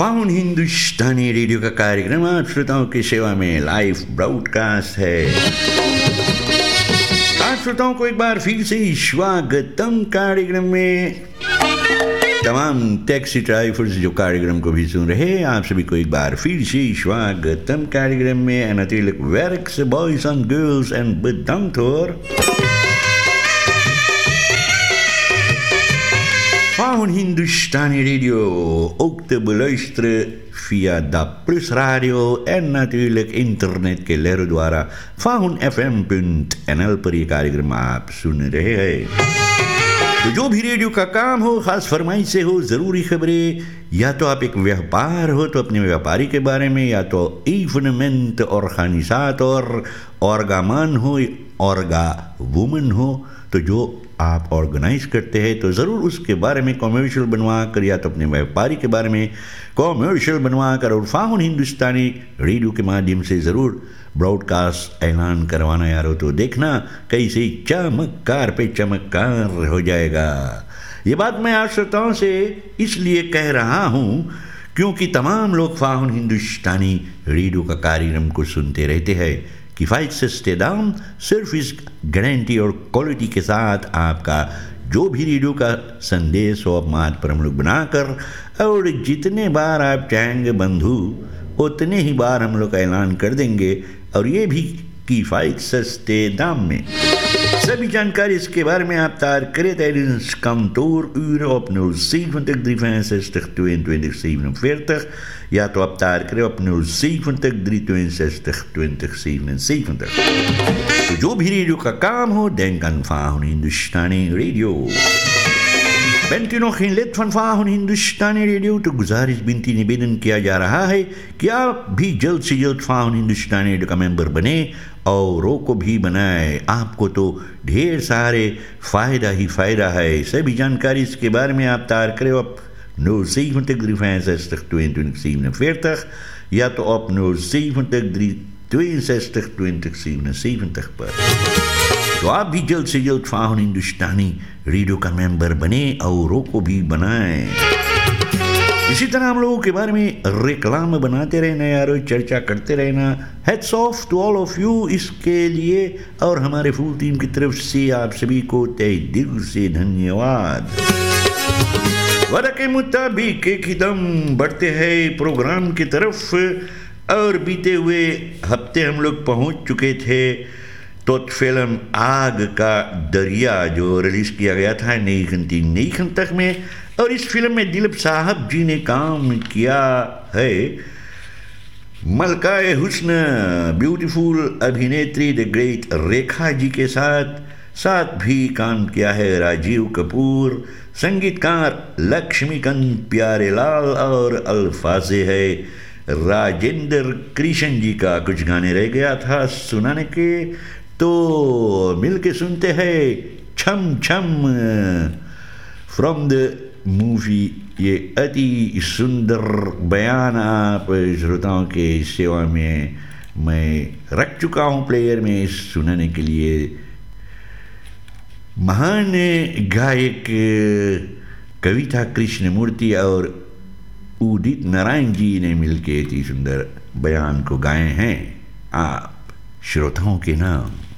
Faun हिंदुस्तानी radio का कार्यक्रम आप श्रोताओं की सेवा में लाइव ब्रॉडकास्ट है। आप श्रोताओं को एक बार फिर से स्वागतम कार्यक्रम में। तमाम टैक्सी ड्राइवर्स जो कार्यक्रम को भी सुन रहे हैं, आप सभी को एक बार फिर से स्वागतम कार्यक्रम में। En natuurlijk werkse boys and girls en bedankt hoor. Van Hindustani Radio, ook te beluisteren via DAB+ Radio en natuurlijk internetkelero द्वारा FahunFM.nl पर ये कार्यक्रम आप सुन रहे हैं। तो जो भी रेडियो का काम हो, खास फरमाइश से हो, ज़रूरी खबरें, या तो आप एक व्यापार हो तो अपने व्यापारी के बारे में, या तो इवेंट और खानिसात और ऑर्गामान हो, ऑर्गा वुमन हो, तो जो आप ऑर्गेनाइज करते हैं तो ज़रूर उसके बारे में कॉमर्शियल बनवा कर, या तो अपने व्यापारी के बारे में कॉमर्शियल बनवा कर और फाउन हिंदुस्तानी रेडियो के माध्यम से ज़रूर ब्रॉडकास्ट ऐलान करवाना यार हो, तो देखना कैसे चमत्कार पे चमत्कार हो जाएगा। ये बात मैं आप श्रोताओं से इसलिए कह रहा हूँ क्योंकि तमाम लोग फाउन हिंदुस्तानी रेडियो का कार्यक्रम को सुनते रहते हैं। किफ़ायत सस्ते दाम, सर्विस गारंटी और क्वालिटी के साथ आपका जो भी रेडियो का संदेश हो, मात पर हम लोग बनाकर, और जितने बार आप चाहेंगे बंधु उतने ही बार हम लोग ऐलान कर देंगे, और ये भी किफ़ायत सस्ते दाम में। सभी जानकारी इसके बारे में आप तार करें tijdens kantooruren op 070 365 22 47, या तो आप तार करें op 070 362 20 77। तो जो भी रेडियो का काम हो, denk aan Van Hindustani Radio। Bent u nog geen lid van Van Hindustani Radio, तो गुजारिश बिनती निवेदन किया जा रहा है कि आप भी जल्द से जल्द Van Hindustani Radio का मेंबर बने, औरों को भी बनाए। आपको तो ढेर सारे फ़ायदा ही फ़ायदा है। सभी जानकारी इसके बारे में आप तार करें op 070 365 22 47, या तो op 070 362 20 77 पर। तो आप भी जल्द से जल्द फाउन हिंदुस्तानी रेडियो का मेंबर बने, औरों को भी बनाएं। इसी तरह हम लोगों के बारे में रिक्लाम बनाते रहना यारो, चर्चा करते रहना। Heads of to all of you इसके लिए, और हमारे फुल टीम की तरफ से आप सभी को तहे दिल से धन्यवाद। वादा के मुताबिक एक कदम बढ़ते हैं प्रोग्राम की तरफ, और बीते हुए हफ्ते हम लोग पहुंच चुके थे तो फिल्म आग का दरिया जो रिलीज़ किया गया था 1990 में, और इस फिल्म में दिलीप साहब जी ने काम किया है। मलकाए हुस्न ब्यूटीफुल अभिनेत्री द ग्रेट रेखा जी के साथ भी काम किया है राजीव कपूर, संगीतकार लक्ष्मीकांत प्यारेलाल, और अल्फाज़े है राजेंद्र कृष्ण जी का। कुछ गाने रह गया था सुनाने के, तो मिल के सुनते हैं छम छम फ्रॉम द मूवी। ये अति सुंदर बयान आप श्रोताओं के सेवा में मैं रख चुका हूँ प्लेयर में सुनाने के लिए। महान गायक कविता कृष्णमूर्ति और उदित नारायण जी ने मिलकर इतनी सुंदर बयान को गाए हैं आप श्रोताओं के नाम।